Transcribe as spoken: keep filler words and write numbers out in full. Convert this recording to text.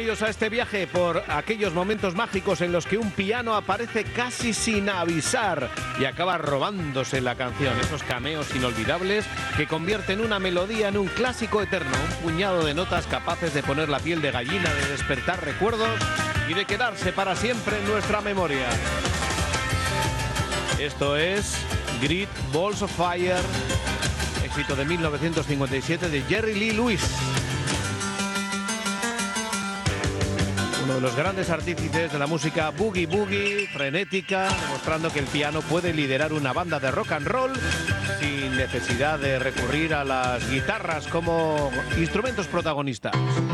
Bienvenidos a este viaje por aquellos momentos mágicos en los que un piano aparece casi sin avisar y acaba robándose la canción. Esos cameos inolvidables que convierten una melodía en un clásico eterno. Un puñado de notas capaces de poner la piel de gallina, de despertar recuerdos y de quedarse para siempre en nuestra memoria. Esto es Great Balls of Fire, éxito de mil novecientos cincuenta y siete de Jerry Lee Lewis. Uno de los grandes artífices de la música boogie boogie, frenética, demostrando que el piano puede liderar una banda de rock and roll sin necesidad de recurrir a las guitarras como instrumentos protagonistas.